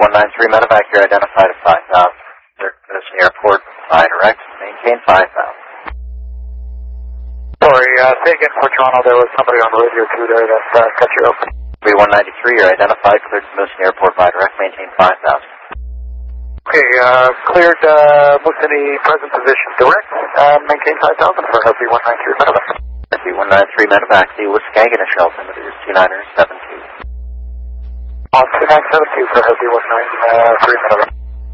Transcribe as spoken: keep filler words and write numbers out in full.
one nine three medevac, you're identified at five thousand. Cleared to Medicine Airport by direct, maintain five thousand. Sorry, uh, say again for Toronto, there was somebody on the radio too there that uh, cut you open. one ninety-three, you're identified, cleared to Medicine Airport by direct, maintain five thousand. Okay, uh, cleared uh, Moosonee present position direct, uh, maintain five thousand for Heartbeat one nine three medevac. Heartbeat one nine three medevac, the Wisconsin Shelton, it is two nine seven two. On two nine seven two for Heartbeat one nine three medevac.